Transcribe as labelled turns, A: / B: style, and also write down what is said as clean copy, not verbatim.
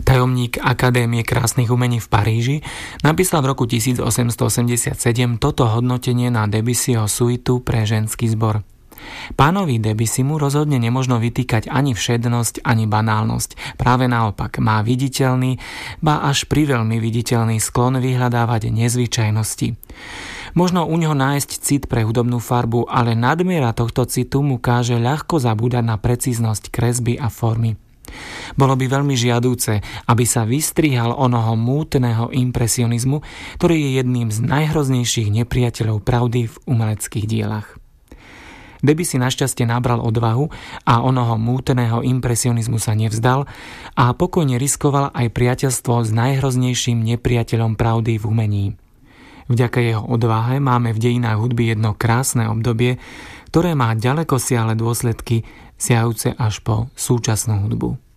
A: Tajomník Akadémie krásnych umení v Paríži napísal v roku 1887 toto hodnotenie na Debussyho suitu pre ženský zbor. Pánovi Debussymu rozhodne nemožno vytýkať ani všednosť, ani banálnosť. Práve naopak, má viditeľný, ba až priveľmi viditeľný sklon vyhľadávať nezvyčajnosti. Možno u neho nájsť cit pre hudobnú farbu, ale nadmiera tohto citu mu káže ľahko zabúdať na precíznosť kresby a formy. Bolo by veľmi žiadúce, aby sa vystrihal onoho mútneho impresionizmu, ktorý je jedným z najhroznejších nepriateľov pravdy v umeleckých dielach. Debussy našťastie nabral odvahu a onoho mútneho impresionizmu sa nevzdal a pokojne riskoval aj priateľstvo s najhroznejším nepriateľom pravdy v umení. Vďaka jeho odvahe máme v dejinách hudby jedno krásne obdobie, ktoré má ďalekosiahle dôsledky siahajúce až po súčasnú hudbu.